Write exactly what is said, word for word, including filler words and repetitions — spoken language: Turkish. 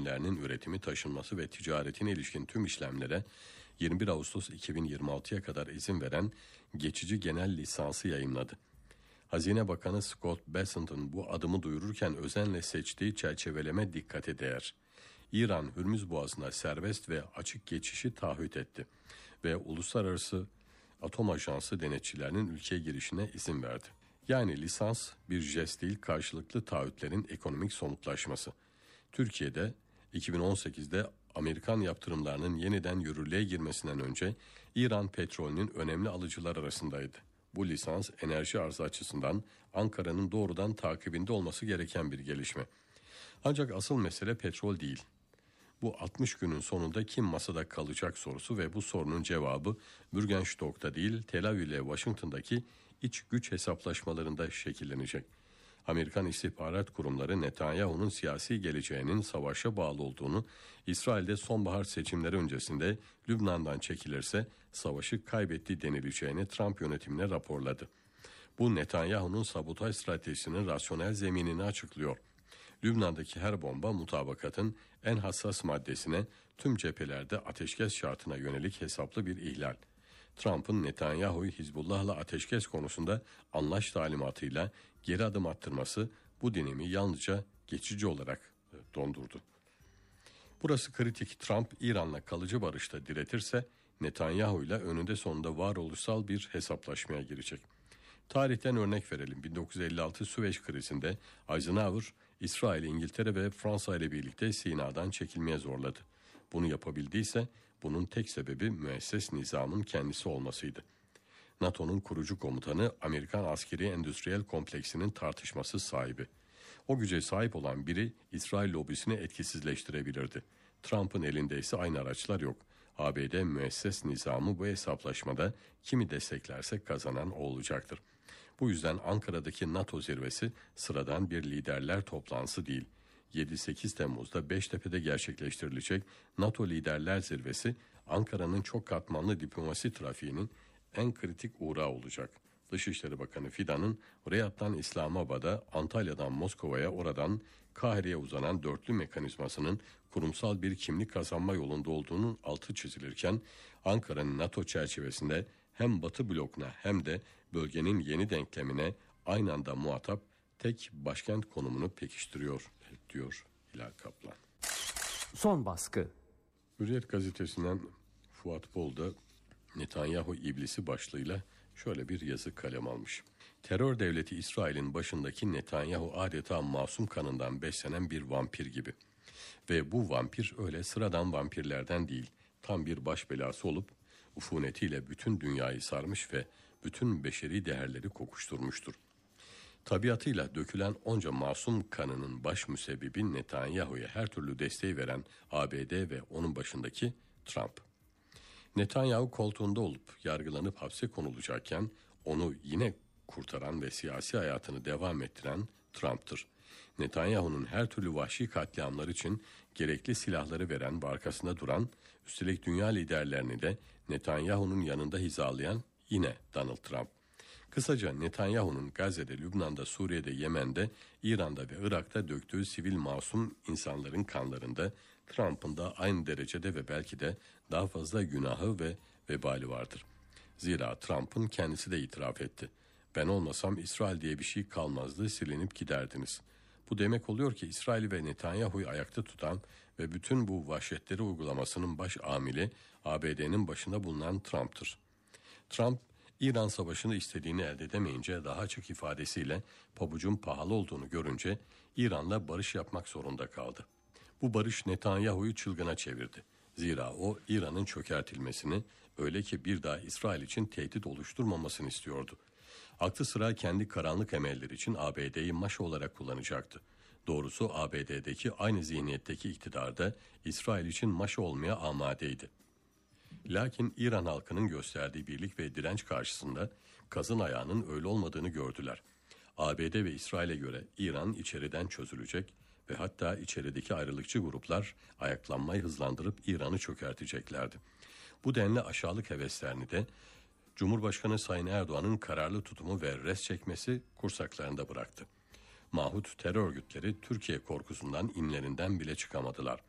ürünlerinin üretimi, taşınması ve ticaretine ilişkin tüm işlemlere yirmi bir Ağustos iki bin yirmi altıya kadar izin veren geçici genel lisansı yayımladı. Hazine Bakanı Scott Bessent'ın bu adımı duyururken özenle seçtiği çerçeveleme dikkate değer. İran, Hürmüz Boğazı'na serbest ve açık geçişi taahhüt etti ve Uluslararası Atom Ajansı denetçilerinin ülkeye girişine izin verdi. Yani lisans bir jest değil, karşılıklı taahhütlerin ekonomik somutlaşması. Türkiye'de iki bin on sekizde Amerikan yaptırımlarının yeniden yürürlüğe girmesinden önce İran petrolünün önemli alıcılar arasındaydı. Bu lisans enerji arzı açısından Ankara'nın doğrudan takibinde olması gereken bir gelişme. Ancak asıl mesele petrol değil. Bu altmış günün sonunda kim masada kalacak sorusu ve bu sorunun cevabı Bürgenstock'ta değil, Tel Aviv ile Washington'daki iç güç hesaplaşmalarında şekillenecek. Amerikan istihbarat kurumları Netanyahu'nun siyasi geleceğinin savaşa bağlı olduğunu, İsrail'de sonbahar seçimleri öncesinde Lübnan'dan çekilirse savaşı kaybetti denileceğini Trump yönetimine raporladı. Bu Netanyahu'nun sabotaj stratejisinin rasyonel zeminini açıklıyor. Lübnan'daki her bomba mutabakatın en hassas maddesine, tüm cephelerde ateşkes şartına yönelik hesaplı bir ihlal. Trump'ın Netanyahu'yu Hizbullah'la ateşkes konusunda anlaş talimatıyla geri adım attırması bu dinamiği yalnızca geçici olarak dondurdu. Burası kritik. Trump İran'la kalıcı barışta diretirse Netanyahu ile önünde sonunda varoluşsal bir hesaplaşmaya girecek. Tarihten örnek verelim. bin dokuz yüz elli altı Süveyş krizinde Eisenhower, İsrail, İngiltere ve Fransa ile birlikte Sina'dan çekilmeye zorladı. Bunu yapabildiyse bunun tek sebebi müesses nizamın kendisi olmasıydı. NATO'nun kurucu komutanı Amerikan askeri endüstriyel kompleksinin tartışmasız sahibi. O güce sahip olan biri İsrail lobisini etkisizleştirebilirdi. Trump'ın elinde ise aynı araçlar yok. A B D müesses nizamı bu hesaplaşmada kimi desteklerse kazanan o olacaktır. Bu yüzden Ankara'daki NATO zirvesi sıradan bir liderler toplantısı değil. yedi sekiz Temmuz'da Beştepe'de gerçekleştirilecek NATO Liderler Zirvesi, Ankara'nın çok katmanlı diplomasi trafiğinin en kritik uğrağı olacak. Dışişleri Bakanı Fidan'ın Riyad'dan İslamabad'a, Antalya'dan Moskova'ya, oradan Kahire'ye uzanan dörtlü mekanizmasının kurumsal bir kimlik kazanma yolunda olduğunun altı çizilirken, Ankara'nın NATO çerçevesinde hem Batı blokuna hem de bölgenin yeni denklemine aynı anda muhatap tek başkent konumunu pekiştiriyor, diyor Hilal Kaplan. Son baskı. Hürriyet gazetesinden Fuat Bol da Netanyahu iblisi başlığıyla şöyle bir yazı kalem almış. Terör devleti İsrail'in başındaki Netanyahu adeta masum kanından beslenen bir vampir gibi. Ve bu vampir öyle sıradan vampirlerden değil, tam bir baş belası olup ufunetiyle bütün dünyayı sarmış ve bütün beşeri değerleri kokuşturmuştur. Tabiatıyla dökülen onca masum kanının baş müsebbibi Netanyahu'ya her türlü desteği veren A B D ve onun başındaki Trump. Netanyahu koltuğunda olup yargılanıp hapse konulacakken onu yine kurtaran ve siyasi hayatını devam ettiren Trump'tır. Netanyahu'nun her türlü vahşi katliamlar için gerekli silahları veren ve arkasında duran, üstelik dünya liderlerini de Netanyahu'nun yanında hizalayan yine Donald Trump. Kısaca Netanyahu'nun Gazze'de, Lübnan'da, Suriye'de, Yemen'de, İran'da ve Irak'ta döktüğü sivil masum insanların kanlarında Trump'ın da aynı derecede ve belki de daha fazla günahı ve vebali vardır. Zira Trump'ın kendisi de itiraf etti. Ben olmasam İsrail diye bir şey kalmazdı, silinip giderdiniz. Bu demek oluyor ki İsrail ve Netanyahu'yu ayakta tutan ve bütün bu vahşetleri uygulamasının baş amili A B D'nin başında bulunan Trump'tır. Trump, İran savaşını istediğini elde edemeyince daha açık ifadesiyle pabucun pahalı olduğunu görünce İran'la barış yapmak zorunda kaldı. Bu barış Netanyahu'yu çılgına çevirdi. Zira o İran'ın çökertilmesini, öyle ki bir daha İsrail için tehdit oluşturmamasını istiyordu. Aklı sıra kendi karanlık emelleri için A B D'yi maşa olarak kullanacaktı. Doğrusu A B D'deki aynı zihniyetteki iktidar da İsrail için maşa olmaya amadeydi. Lakin İran halkının gösterdiği birlik ve direnç karşısında kazın ayağının öyle olmadığını gördüler. A B D ve İsrail'e göre İran içeriden çözülecek ve hatta içerideki ayrılıkçı gruplar ayaklanmayı hızlandırıp İran'ı çökerteceklerdi. Bu denli aşağılık heveslerini de Cumhurbaşkanı Sayın Erdoğan'ın kararlı tutumu ve res çekmesi kursaklarında bıraktı. Mahut terör örgütleri Türkiye korkusundan inlerinden bile çıkamadılar.